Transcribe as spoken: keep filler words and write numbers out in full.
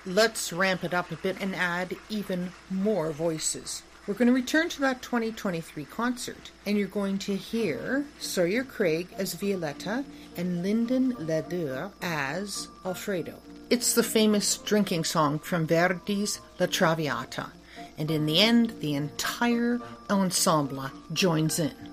let's ramp it up a bit and add even more voices. We're going to return to that twenty twenty-three concert, and you're going to hear Sawyer Craig as Violetta and Lyndon Lederer as Alfredo. It's the famous drinking song from Verdi's La Traviata, and in the end, the entire ensemble joins in.